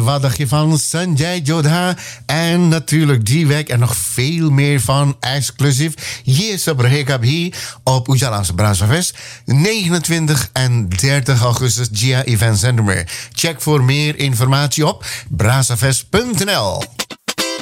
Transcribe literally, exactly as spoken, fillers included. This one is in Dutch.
wat dacht je van Sanjay Jodha? En natuurlijk die week en nog veel meer van exclusief. Hier Sabraheka Bhi op Ujala's Brazzavest. negenentwintig en dertig augustus Gia Event Center. Check voor meer informatie op brazzavest punt n l.